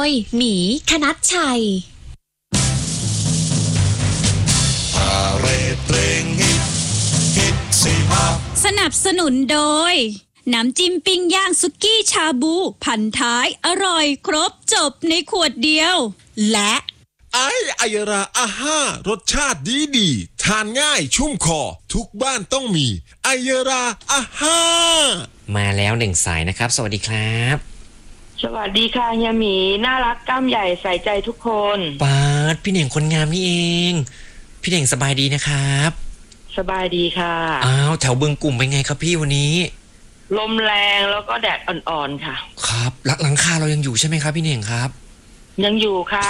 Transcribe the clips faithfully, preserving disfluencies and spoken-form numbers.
ยหมีคณัชชัยสนับสนุนโดยน้ำจิ้มปิ้งย่างสุกี้ชาบูพันท้ายอร่อยครบจบในขวดเดียวและไอไอยราอาห้ารสชาติดีดีทานง่ายชุ่มคอทุกบ้านต้องมีไอยราอาห้ามาแล้วหนึ่งสายนะครับสวัสดีครับสวัสดีค่ะเฮียหมีน่ารักกล้ามใหญ่ใส่ใจทุกคนปาดพี่เหน่งคนงามนี่เองพี่เหน่งสบายดีนะครับสบายดีค่ะอ้าวแถวบึงกลุ่มเป็นไงครับพี่วันนี้ลมแรงแล้วก็แดดอ่อนๆค่ะครับหลังคาเรายังอยู่ใช่ไหมครับพี่เหน่งครับยังอยู่ค่ะ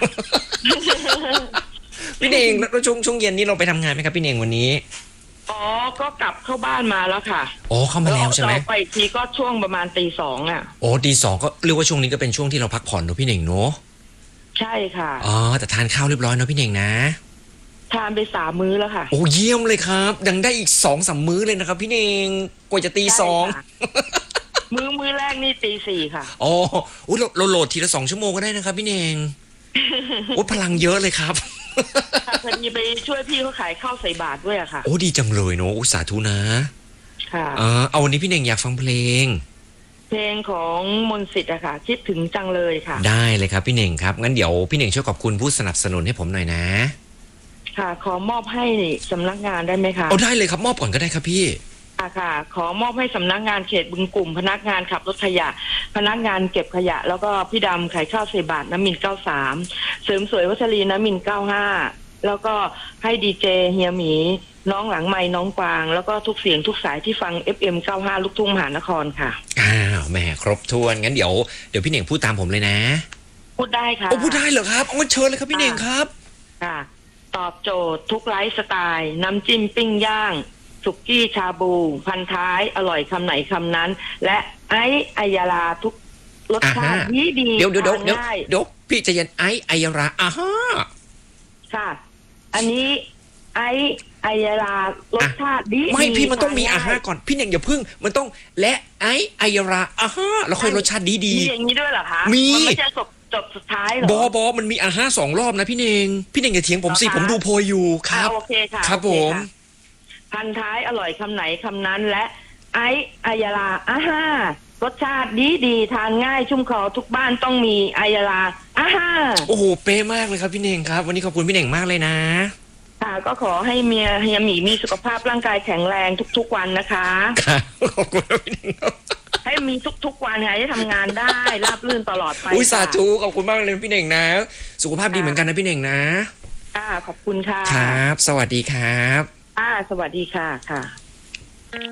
พี่เหน่งแล้วช่วงช่วงเย็นนี้เราไปทำงานไหมครับพี่เหน่งวันนี้อ๋อก็กลับเข้าบ้านมาแล้วค่ะอ๋อเข้ามาแล้วใช่ไหมไปทีก็ช่วงประมาณตีสองอ่ะโอ้ตีสองก็เรียกว่าช่วงนี้ก็เป็นช่วงที่เราพักผ่อนเนอะพี่เหน่งเนอะใช่ค่ะอ๋อแต่ทานข้าวเรียบร้อยเนอะพี่เหน่งนะทานไปสามมื้อแล้วค่ะโอ้เยี่ยมเลยครับยังได้อีกสองสามมื้อเลยนะครับพี่เหน่งกว่าจะตีสองมื้อมื้อแรกนี่ตีสี่ค่ะอ๋ออุ้ยเราเราโหลดทีละสองชั่วโมงก็ได้นะครับพี่เหน่งโอ้พลังเยอะเลยครับพอดีไปช่วยพี่เขาขายข้าวใส่บาตรด้วยอะค่ะโอ้ดีจังเลยเนาะอุตส่าห์ทุนะค่ะเออเอาวันนี้พี่เหน่งอยากฟังเพลงเพลงของมนต์สิทธิ์อะค่ะคิดถึงจังเลยค่ะได้เลยครับพี่เหน่งครับงั้นเดี๋ยวพี่เหน่งช่วยขอบคุณผู้สนับสนุนให้ผมหน่อยนะค่ะขอมอบให้สำนักงานได้ไหมคะเอาได้เลยครับมอบก่อนก็ได้ครับพี่อ่ะค่ะขอมอบให้สำนักงานเขตบึงกลุ่มพนักงานขับรถขยะพนักงานเก็บขยะแล้วก็พี่ดำขายข้าวใส่บาตรน้ำมินเก้าสามเสริมสวยวัชรีน้ำมินเก้าห้าแล้วก็ให้ดีเจเฮียหมีน้องหลังไม้น้องกวางแล้วก็ทุกเสียงทุกสายที่ฟัง เอฟ เอ็ม เก้าห้าลูกทุ่งมหานครค่ะอ้าวแม่ครบถ้วนงั้นเดี๋ยวเดี๋ยวพี่เหน่งพูดตามผมเลยนะพูดได้ค่ะโอ้พูดได้เหรอครับงั้นเชิญเลยครับพี่เหน่งครับค่ะตอบโจทย์ทุกไลฟ์สไตล์น้ำจิ้มปิ้งย่างสุกี้ชาบูพันท้ายอร่อยคำไหนคำนั้นและไอไอยาลาทุกรสชาติดีดีเดี๋ยวเดี๋ยวเดี๋ยวเดี๋ยวพี่ใจเย็นไอไอยาลาอ่าฮะค่ะอันนี้ไอไอยาลารสชาติดีไม่พี่มันต้องมีอ่าฮะก่อนพี่เหน่งอย่าพึ่งมันต้องและไอไอยาลาอ่าฮะแล้วค่อยรสชาติดีดีมีอย่างนี้ด้วยเหรอคะมีมันไม่ใช่จบจบสุดท้ายหรอบอบอมันมีอ่าฮะสองรอบนะพี่เหน่งพี่เหน่งอย่าเถียงผมสิผมดูโพยอยู่ครับโอเคค่ะครับผมพันท้ายอร่อยคำไหนคำนั้นและไอไอยาลาอ่าฮะรสชาติดีดีทานง่ายชุ่มคอทุกบ้านต้องมีไอยาลาอ่าฮะโอ้โหเป๊ะมากเลยครับพี่เหน่งครับวันนี้ขอบคุณพี่เหน่งมากเลยนะค่ะก็ขอให้เมียเฮียหมีมีสุขภาพร่างกายแข็งแรงทุกๆวันนะคะค่ะขอบคุณพี่เหน่งครับให้มีทุกๆวันให้ทำงานได้ราบรื่นตลอดไปอุ้ยสาธุขอบคุณมากเลยพี่เหน่งนะสุขภาพดีเหมือนกันนะพี่เหน่งนะค่ะขอบคุณค่ะครับสวัสดีครับอ่าสวัสดีค่ะค่ะ